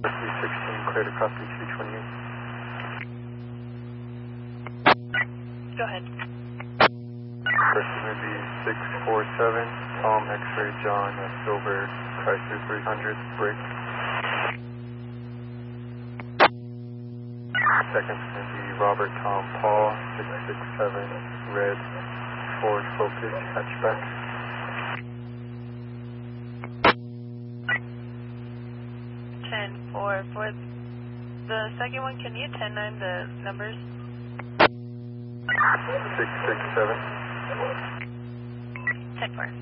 316, clear to copy 228. Go ahead. First is going to be 647, Tom X-ray John, Silver, Chrysler 300, break. Second is going to be Robert Tom Paul, 667, red, Ford Focus, hatchback. For the second one, can you 10-9 the numbers? 667. 10-4.